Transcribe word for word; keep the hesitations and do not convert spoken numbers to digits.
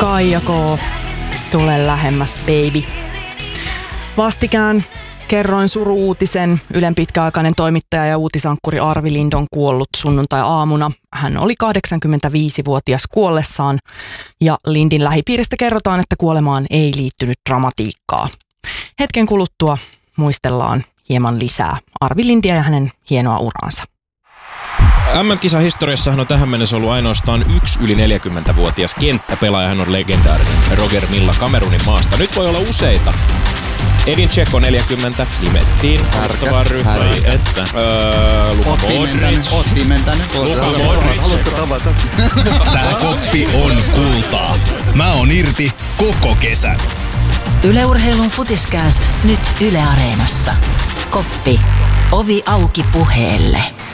Kaija K. Tule lähemmäs, baby. Vastikään kerroin suru-uutisen. Ylen pitkäaikainen toimittaja ja uutisankkuri Arvi Lind on kuollut sunnuntai-aamuna. Hän oli kahdeksankymmentäviisivuotias kuollessaan ja Lindin lähipiiristä kerrotaan, että kuolemaan ei liittynyt dramatiikkaa. Hetken kuluttua muistellaan hieman lisää Arvi Lindia ja hänen hienoa uraansa. M M-kisahistoriassahan on tähän mennessä ollut ainoastaan yksi yli neljäkymmentävuotias kenttäpelaaja. Hän on legendaarinen Roger Milla Kamerunin maasta. Nyt voi olla useita. Edin Dzeko neljäkymmentä nimettiin vastaavaan ryhmään. Että öö, Luka Modric. Oot pimentänyt. Luka Modric. Haluatko tavata? Tää koppi on kultaa. Mä oon irti koko kesän. Yle Urheilun Futiskääst nyt Yle Areenassa. Koppi. Ovi auki puheelle.